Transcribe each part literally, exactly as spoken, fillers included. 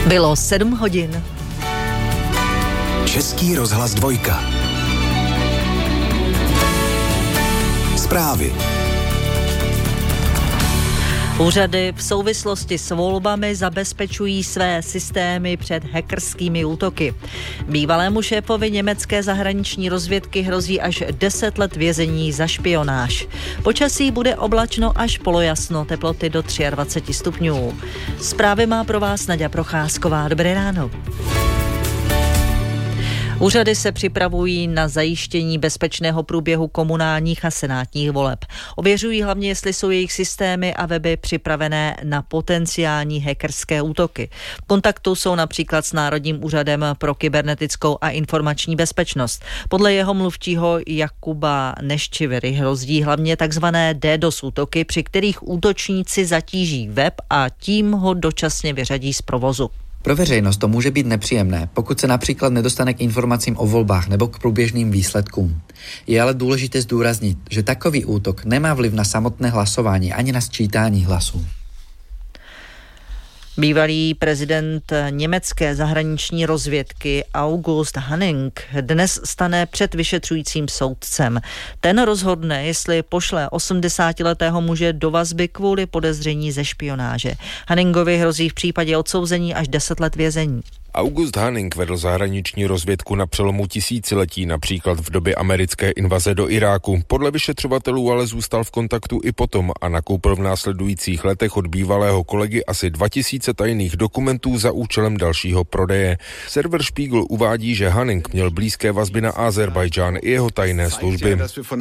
Bylo sedm hodin. Český rozhlas dvojka. Zprávy. Úřady v souvislosti s volbami zabezpečují své systémy před hackerskými útoky. Bývalému šéfovi německé zahraniční rozvědky hrozí až deset let vězení za špionáž. Počasí bude oblačno až polojasno, teploty do dvacet tři stupňů. Zprávy má pro vás Naďa Procházková. Dobré ráno. Úřady se připravují na zajištění bezpečného průběhu komunálních a senátních voleb. Ověřují hlavně, jestli jsou jejich systémy a weby připravené na potenciální hackerské útoky. V kontaktu jsou například s Národním úřadem pro kybernetickou a informační bezpečnost. Podle jeho mluvčího Jakuba Neščivery hrozí hlavně takzvané DDoS útoky, při kterých útočníci zatíží web a tím ho dočasně vyřadí z provozu. Pro veřejnost to může být nepříjemné, pokud se například nedostane k informacím o volbách nebo k průběžným výsledkům. Je ale důležité zdůraznit, že takový útok nemá vliv na samotné hlasování ani na sčítání hlasů. Bývalý prezident německé zahraniční rozvědky August Hanning dnes stane před vyšetřujícím soudcem. Ten rozhodne, jestli pošle osmdesátiletého muže do vazby kvůli podezření ze špionáže. Hanningovi hrozí v případě odsouzení až deset let vězení. August Hanning vedl zahraniční rozvědku na přelomu tisíciletí, například v době americké invaze do Iráku. Podle vyšetřovatelů ale zůstal v kontaktu i potom a nakoupil v následujících letech od bývalého kolegy asi dva tisíce tajných dokumentů za účelem dalšího prodeje. Server Spiegel uvádí, že Hanning měl blízké vazby na Azerbajdžán i jeho tajné služby.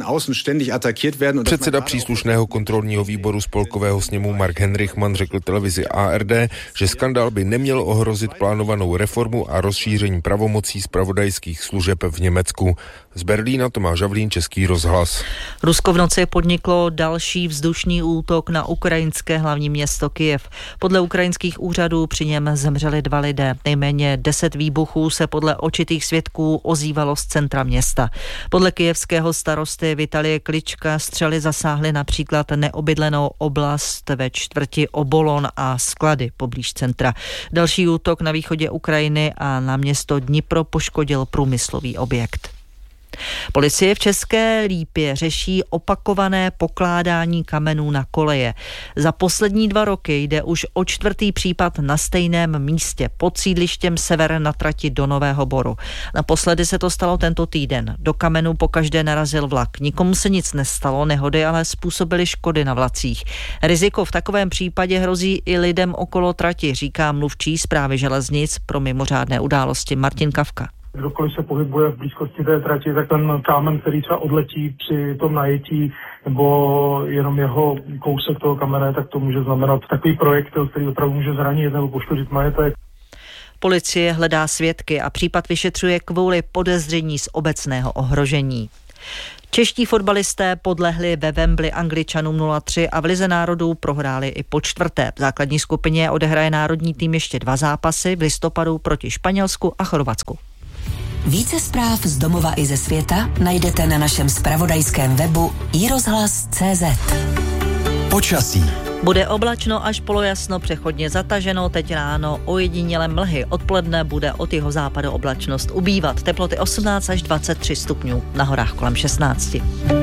Předseda příslušného kontrolního výboru spolkového sněmu Mark Henrichman řekl televizi A R D, že skandál by neměl ohrozit plánovanou reformu a rozšíření pravomocí zpravodajských služeb v Německu. Z Berlína Tomáš Žavlín, Český rozhlas. Rusko v noci podniklo další vzdušný útok na ukrajinské hlavní město Kyjev. Podle ukrajinských úřadů při něm zemřeli dva lidé. Nejméně deset výbuchů se podle očitých svědků ozývalo z centra města. Podle kyjevského starosty Vitalie Klička střely zasáhly například neobydlenou oblast ve čtvrti Obolon a sklady poblíž centra. Další útok na východě Ukrajiny a na město Dnipro poškodil průmyslový objekt. Policie v České Lípě řeší opakované pokládání kamenů na koleje. Za poslední dva roky jde už o čtvrtý případ na stejném místě pod sídlištěm Sever na trati do Nového Boru. Naposledy se to stalo tento týden. Do kamenů pokaždé narazil vlak. Nikomu se nic nestalo, nehody ale způsobily škody na vlacích. Riziko v takovém případě hrozí i lidem okolo trati, říká mluvčí Správy železnic pro mimořádné události Martin Kavka. Kdokoliv se pohybuje v blízkosti té trati, tak ten kámen, který třeba odletí při tom najetí nebo jenom jeho kousek toho kamene, tak to může znamenat takový projektil, který opravdu může zranit nebo poškodit majetek. Policie hledá svědky a případ vyšetřuje kvůli podezření z obecného ohrožení. Čeští fotbalisté podlehli ve Wembley Angličanům nula tři a v Lize národů prohráli i po čtvrté. V základní skupině odehraje národní tým ještě dva zápasy v listopadu proti Španělsku a Chorvatsku. Více zpráv z domova i ze světa najdete na našem zpravodajském webu i rozhlas tečka cé zet. Počasí. Bude oblačno až polojasno, přechodně zataženo, teď ráno ojediněle mlhy. Odpoledne bude od jeho západu oblačnost ubývat. Teploty osmnáct až dvacet tři stupňů, na horách kolem šestnáct.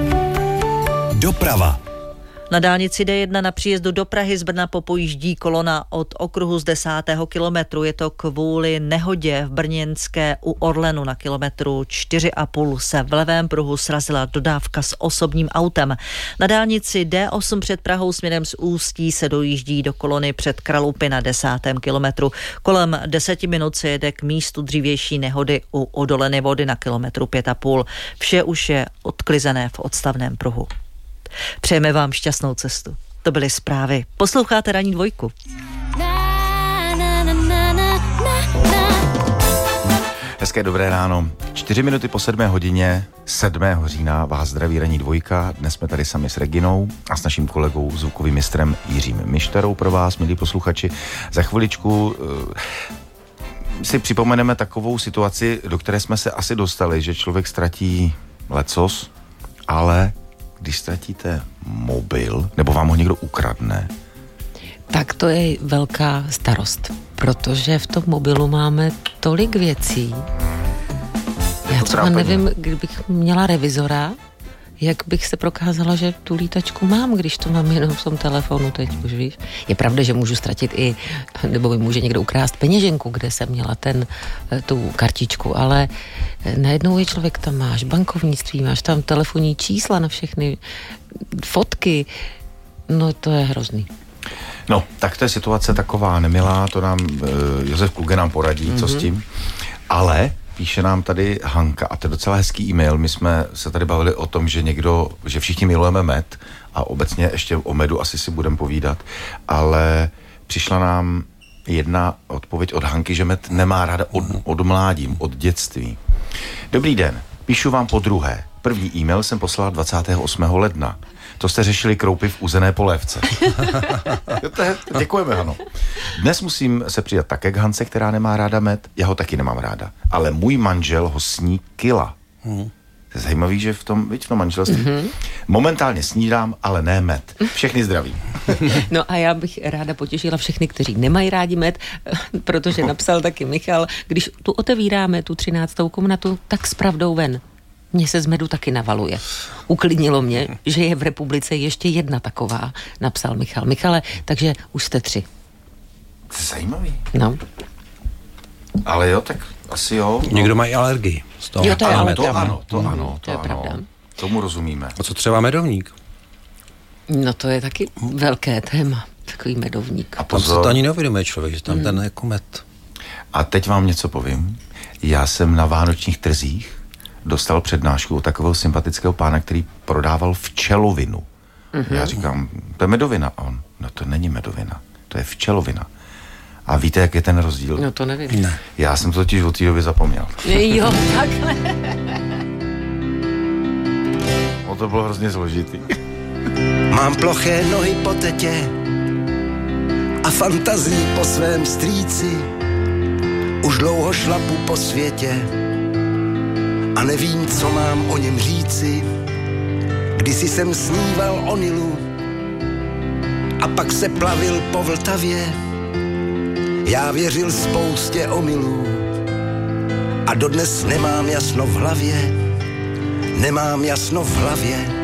Doprava. Na dálnici D jedna na příjezdu do Prahy z Brna popojíždí kolona od okruhu z desátého kilometru. Je to kvůli nehodě v brněnské u Orlenu na kilometru čtyři a půl se v levém pruhu srazila dodávka s osobním autem. Na dálnici D osm před Prahou směrem z Ústí se dojíždí do kolony před Kralupy na desátém kilometru. Kolem deseti minut se jede k místu dřívější nehody u Odoleny Vody na kilometru pět a půl. Vše už je odklizené v odstavném pruhu. Přejeme vám šťastnou cestu. To byly zprávy. Posloucháte Ranní dvojku. Hezké dobré ráno. Čtyři minuty po sedmé hodině sedmého října vás zdraví Ranní dvojka. Dnes jsme tady sami s Reginou a s naším kolegou zvukovým mistrem Jiřím Mišterou pro vás, milí posluchači. Za chviličku uh, si připomeneme takovou situaci, do které jsme se asi dostali, že člověk ztratí lecos, ale když ztratíte mobil, nebo vám ho někdo ukradne, Tak to je velká starost, protože v tom mobilu máme tolik věcí. Já třeba nevím, kdybych měla revizora, jak bych se prokázala, že tu lítačku mám, když to mám jenom v tom telefonu teď, už víš. Je pravda, že můžu ztratit i, nebo mi může někdo ukrást peněženku, kde jsem měla ten, tu kartičku, ale najednou je člověk, tam máš bankovnictví, máš tam telefonní čísla na všechny, fotky, no to je hrozný. No, tak to je situace taková nemilá, to nám uh, Josef Kluge nám poradí, mm-hmm. co s tím, ale píše nám tady Hanka, a to je docela hezký e-mail, my jsme se tady bavili o tom, že někdo, že všichni milujeme med a obecně ještě o medu asi si budeme povídat, ale přišla nám jedna odpověď od Hanky, že med nemá ráda od, od mládí, od dětství. Dobrý den, píšu vám po druhé. První e-mail jsem poslala dvacátého osmého ledna. To jste řešili kroupy v uzené polévce. Děkujeme, Hano. Dnes musím se přidat také k Hance, která nemá ráda med. Já ho taky nemám ráda. Ale můj manžel ho sní kila. Hmm. To je zajímavý, že v tom, víš, v tom manželství. Mm-hmm. Momentálně snídám, ale ne med. Všechny zdraví. No a já bych ráda potěšila všechny, kteří nemají rádi med, protože napsal taky Michal, když tu otevíráme tu třináctou komnatu, tak s pravdou ven. Mně se z medu taky navaluje. Uklidnilo mě, že je v republice ještě jedna taková, napsal Michal. Michale, takže už jste tři. To je zajímavý. No. Ale jo, tak asi jo. Někdo má i alergii z toho. Jo, to je ale to pravda. ano, to ano, to, to je ano. pravda. Tomu rozumíme. A co třeba medovník? No to je taky velké téma, takový medovník. A tam se to ani neuvědomuje člověk, že tam mm. ten jako med. A teď vám něco povím. Já jsem na vánočních trzích dostal přednášku od takového sympatického pána, který prodával včelovinu. Mm-hmm. Já říkám, to je medovina. A on, no to není medovina, to je včelovina. A víte, jak je ten rozdíl? No to nevím. Ne. Já jsem to totiž od té doby zapomněl. Jo, takhle. No to bylo hrozně složitý. Mám ploché nohy po tetě a fantazii po svém strýci. Už dlouho šlapu po světě a nevím, co mám o něm říci. Kdysi jsem sníval o Nilu a pak se plavil po Vltavě. Já věřil spoustě omylů a dodnes nemám jasno v hlavě. Nemám jasno v hlavě.